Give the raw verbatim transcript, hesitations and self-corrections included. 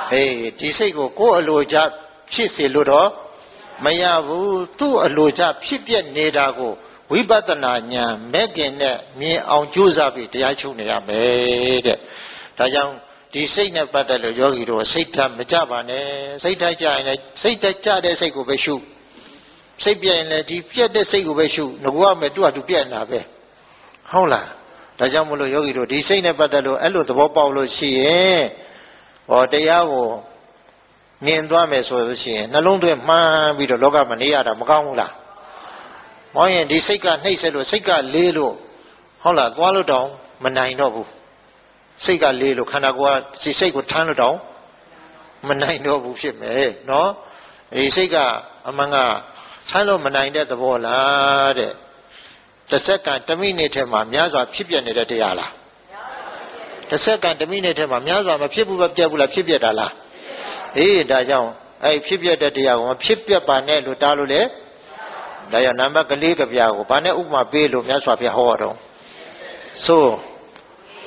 အေးဒီစိတ်ကိုကိုယ်အလိုချဖြစ်စေလို့တော့မရဘူးသူ့အလိုချဖြစ်ပြနေတာကိုဝိပဿနာဉာဏ်မဲ့ခင်နဲ့မြင်အောင်ကြိုးစားပြီးတရားချုပ်နေရမယ်တဲ့ဒါကြောင့်ဒီစိတ်နဲ့ပတ်သက်လို့ယောဂီတို့စိတ်ဓာတ်မကြပါနဲ့စိတ်ဓာတ်ကြရင်လည်းစိတ်ဓာတ်ကြတဲ့စိတ်ကိုပဲရှုစိတ်ပြည့်ရင်လည်းဒီပြည့်တဲ့စိတ်ကိုပဲရှုငါကမဲ့သူ့ဟာသူပြည့်နေတာပဲဟုတ်လားဒါကြောင့်မလို့ယောဂီတို့ဒီစိတ်နဲ့ပတ်သက်လို့အဲ့လိုသဘောပေါက်လို့ရှိရင်ဟောတရားကိုမြင်သွားမယ်ဆိုလို့ရှိရင်နှလုံးသွင်းမှန်းပြီးတော့လောကမှာနေရတာမကောင်းဘူးလားမဟုတ်ရင်ဒီစိတ်ကနှိမ့်ဆက်လို့စိတ်ကလေးလို့ဟုတ်လားသွားလို့တောင်မနိုင်တော့ဘူးစိတ်ကလေးလို့ခန္ဓာကိုယ်ကဒီစိတ်ကိုထမ်းလို့တောင်မနိုင်တော့ဘူးဖြစ်မယ်နော်ဒီစိတ်ကအမှန်ကထမ်းလို့မနိုင်တဲ့သဘောလားတဲ့တစ်စက္ကန့်တစ်မိနစ်ထဲမှာများစွာဖြစ်ပြနေတဲ့တရားလားတစ်စက္ကန့်တစ်မိနစ်ထဲမှာများစွာမဖြစ်ဘူးပဲပြတ်ဘူးလားဖြစ်ပြတာလားအေးဒါကြောင့်အဲ့ဖြစ်ပြတဲ့တရားကိုမဖြစ်ပြပါနဲ့လို့တားလို့လေဒါကြောင့်နံပါတ်ကလေးကပြားကိုဘာနဲ့ဥပမာပေးလို့မြတ်စွာဘုရားဟောတော့ဆို